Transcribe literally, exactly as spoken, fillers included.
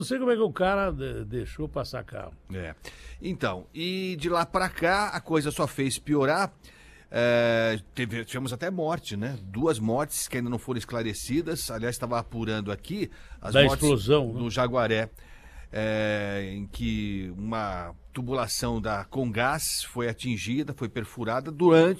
Não sei como é que o cara de- deixou passar carro. É. Então, e de lá pra cá, a coisa só fez piorar. É, teve, tivemos até morte, né? Duas mortes que ainda não foram esclarecidas. Aliás, estava apurando aqui as Da mortes explosão, do né? Jaguaré, é, em que uma tubulação da Comgás foi atingida, foi perfurada durante